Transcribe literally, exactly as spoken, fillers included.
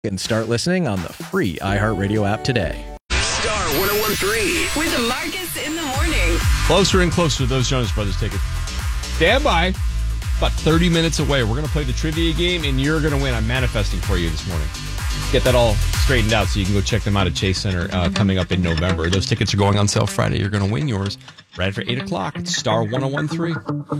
and start listening on the free iHeartRadio app today. Star one oh one three. With Marcus in the morning. Closer and closer to those Jonas Brothers tickets. Stand by. About thirty minutes away. We're going to play the trivia game, and you're going to win. I'm manifesting for you this morning. Get that all straightened out so you can go check them out at Chase Center uh, coming up in November. Those tickets are going on sale Friday. You're going to win yours right after eight o'clock. It's Star one oh one three.